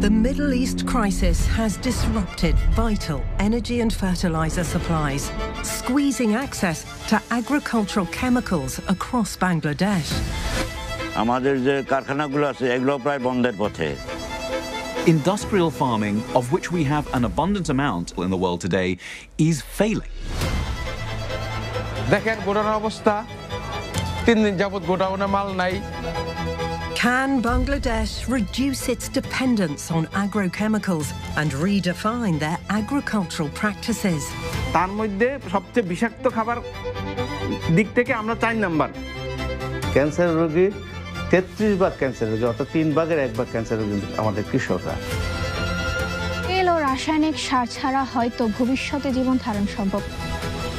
The Middle East crisis has disrupted vital energy and fertilizer supplies, squeezing access to agricultural chemicals across Bangladesh. আমাদের যে কারখানাগুলো আছে এগুলো প্রায় বন্ধের পথে। Industrial farming, of which we have an abundant amount in the world today, is failing. দেখেন গোডাউনের অবস্থা, 3 দিন যাবত গোডাউনে মাল নাই। Can Bangladesh reduce its dependence on agrochemicals and redefine their agricultural practices? তার মধ্যে সবচেয়ে বিষাক্ত খাবার দিক থেকে আমরা 4 নাম্বার। ক্যান্সার রোগী 33 ভাগ ক্যান্সার রোগী, অর্থাৎ 3 ভাগের 1 ভাগ ক্যান্সার রোগী আমাদের কৃষকরা। তেল ও রাসায়নিক সার ছাড়া হয়তো ভবিষ্যতে জীবন ধারণ সম্ভব।